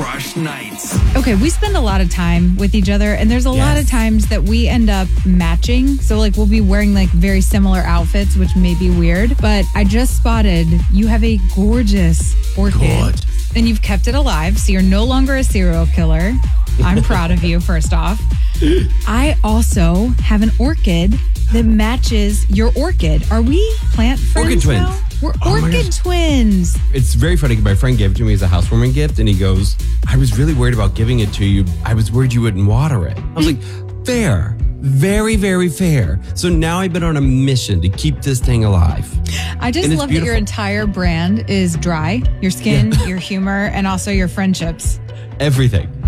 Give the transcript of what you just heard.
Crush Nights. Okay, we spend a lot of time with each other, and there's a lot of times that we end up matching. So, like, we'll be wearing, like, very similar outfits, which may be weird. But I just spotted you have a gorgeous orchid. Good. And you've kept it alive, so you're no longer a serial killer. I'm proud of you, first off. I also have an orchid that matches your orchid. Are we plant friends Orchid twins. now? We're Oh my orchid gosh. twins. It's very funny because my friend gave it to me as a housewarming gift, and he goes, I was really worried about giving it to you. I was worried you wouldn't water it. I was like, fair. Very, very fair. So now I've been on a mission to keep this thing alive. I just And it's love that your beautiful. entire brand is dry. Your skin, your humor, and also your friendships. Everything.